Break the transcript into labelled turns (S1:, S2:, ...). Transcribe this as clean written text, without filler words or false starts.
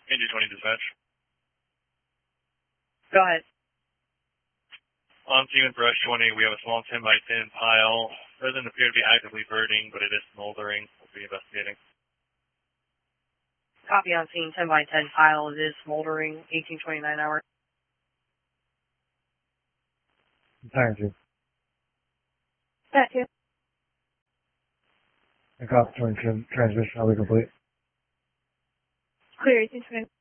S1: Angel 20 dispatch.
S2: Go ahead.
S1: On scene with brush 20, we have a small 10 by 10 pile. Doesn't appear to be actively burning, but it is smoldering. We'll be investigating.
S2: Copy on scene, 10 by 10 pile. It is smoldering, 1829 hours.
S3: Entire two.
S2: That too.
S3: The cop transmission will be complete.
S2: Clear, 1829.